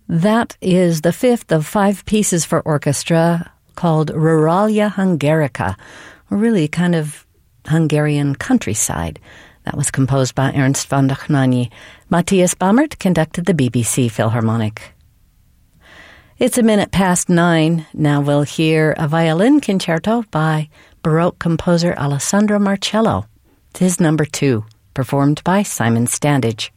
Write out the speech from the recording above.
That is the fifth of 5 pieces for orchestra called Ruralia Hungarica, really kind of Hungarian countryside. That was composed by Ernst von Dohnányi. Matthias Baumert conducted the BBC Philharmonic. It's 9:01. Now we'll hear a violin concerto by Baroque composer Alessandro Marcello. It is number 2, performed by Simon Standage.